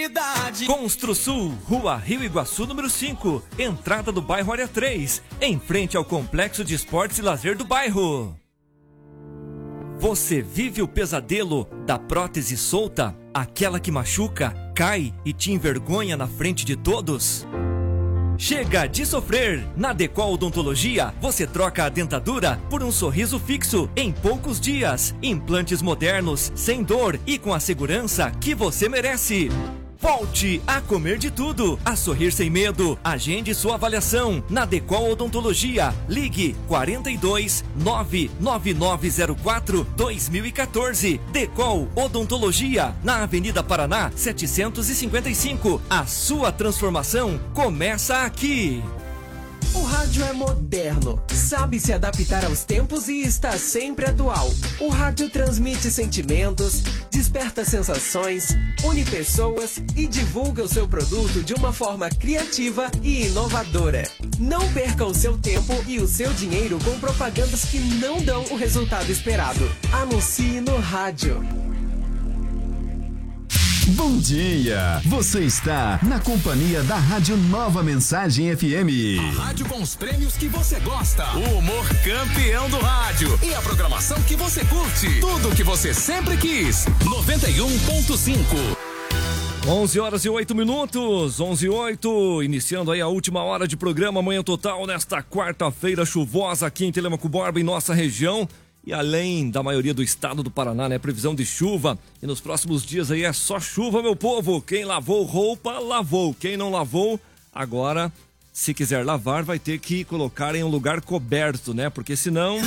qualidade. Construsul, Rua Rio Iguaçu, número 5, entrada do bairro Área 3, em frente ao Complexo de Esportes e Lazer do bairro. Você vive o pesadelo da prótese solta? Aquela que machuca, cai e te envergonha na frente de todos? Chega de sofrer! Na Decol Odontologia, você troca a dentadura por um sorriso fixo em poucos dias. Implantes modernos, sem dor e com a segurança que você merece. Volte a comer de tudo, a sorrir sem medo. Agende sua avaliação na Decol Odontologia. Ligue 42 99904 2014. Decol Odontologia, na Avenida Paraná 755. A sua transformação começa aqui. O rádio é moderno, sabe se adaptar aos tempos e está sempre atual. O rádio transmite sentimentos, desperta sensações, une pessoas e divulga o seu produto de uma forma criativa e inovadora. Não perca o seu tempo e o seu dinheiro com propagandas que não dão o resultado esperado. Anuncie no rádio. Bom dia! Você está na companhia da Rádio Nova Mensagem FM. A rádio com os prêmios que você gosta. O humor campeão do rádio. E a programação que você curte. Tudo o que você sempre quis. 91.5. 11 horas e 8 minutos, 11 e 8, iniciando aí a última hora de programa Manhã Total nesta quarta-feira chuvosa aqui em Telêmaco Borba, em nossa região. E além da maioria do estado do Paraná, né? Previsão de chuva. E nos próximos dias aí é só chuva, meu povo. Quem lavou roupa, lavou. Quem não lavou, agora, se quiser lavar, vai ter que colocar em um lugar coberto, né? Porque senão...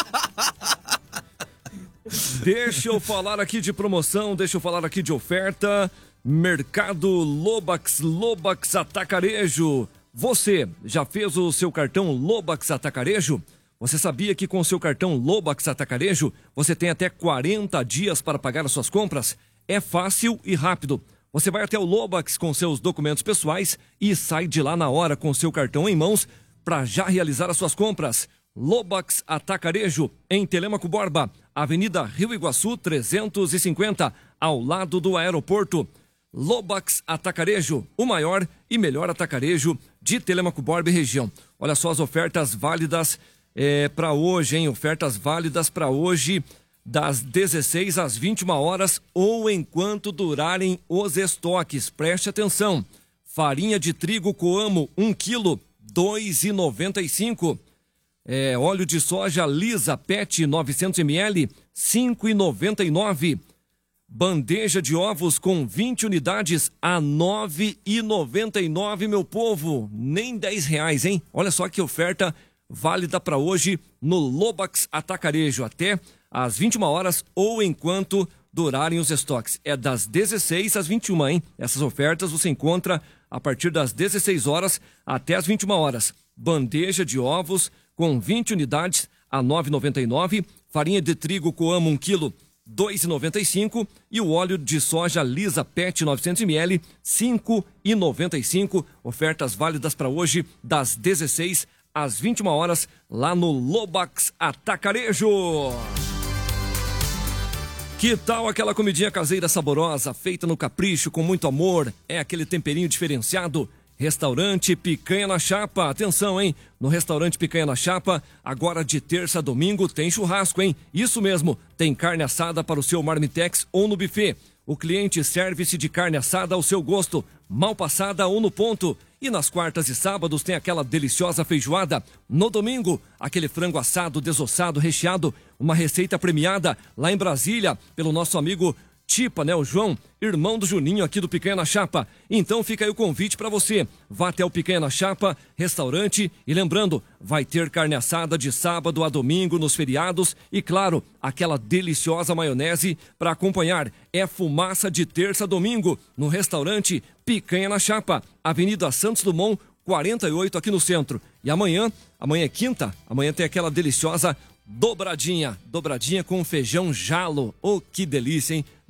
Deixa eu falar aqui de promoção, deixa eu falar aqui de oferta. Mercado Lobax, Lobax Atacarejo. Você já fez o seu cartão Lobax Atacarejo? Você sabia que com o seu cartão Lobax Atacarejo, você tem até 40 dias para pagar as suas compras? É fácil e rápido. Você vai até o Lobax com seus documentos pessoais e sai de lá na hora com o seu cartão em mãos para já realizar as suas compras. Lobax Atacarejo, em Telêmaco Borba, Avenida Rio Iguaçu 350, ao lado do aeroporto. Lobax Atacarejo, o maior e melhor atacarejo de Telêmaco Borba e região. Olha só as ofertas válidas para hoje, hein? Ofertas válidas para hoje, das 16 às 21 horas ou enquanto durarem os estoques. Preste atenção. Farinha de trigo Coamo, 1 kg, 2,95. Óleo de soja Lisa PET 900 ml, 5,99. Bandeja de ovos com 20 unidades a 9,99, meu povo. Nem R$10, hein? Olha só que oferta válida para hoje no Lobax Atacarejo, até às 21 horas ou enquanto durarem os estoques. É das 16 às 21, hein? Essas ofertas você encontra a partir das 16 horas até as 21 horas. Bandeja de ovos com 20 unidades a 9,99. Farinha de trigo Coamo 1 kg, 2,95. E o óleo de soja Lisa PET 900 ml, 5,95. Ofertas válidas para hoje das 16 às 21 horas, lá no Lobax Atacarejo. Que tal aquela comidinha caseira saborosa, feita no capricho, com muito amor? É aquele temperinho diferenciado? Restaurante Picanha na Chapa. Atenção, hein? No Restaurante Picanha na Chapa, agora de terça a domingo tem churrasco, hein? Isso mesmo, tem carne assada para o seu marmitex ou no buffet. O cliente serve-se de carne assada ao seu gosto, mal passada ou no ponto. E nas quartas e sábados tem aquela deliciosa feijoada. No domingo, aquele frango assado, desossado, recheado. Uma receita premiada lá em Brasília pelo nosso amigo Tipa, né? O João, irmão do Juninho aqui do Picanha na Chapa. Então fica aí o convite para você. Vá até o Picanha na Chapa, restaurante. E lembrando, vai ter carne assada de sábado a domingo nos feriados. E claro, aquela deliciosa maionese para acompanhar. É fumaça de terça a domingo no restaurante Picanha na Chapa, Avenida Santos Dumont, 48 aqui no centro. E amanhã é quinta, amanhã tem aquela deliciosa dobradinha com feijão jalo. Oh, que delícia, hein?